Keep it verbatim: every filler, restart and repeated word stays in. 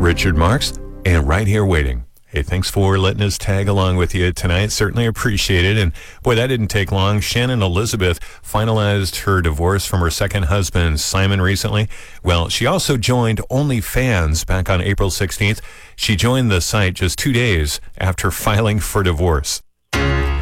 Richard Marks, and right here waiting. Hey, thanks for letting us tag along with you tonight. Certainly appreciate it. And boy, that didn't take long. Shannon Elizabeth finalized her divorce from her second husband, Simon, recently. Well, she also joined OnlyFans back on April sixteenth. She joined the site just two days after filing for divorce.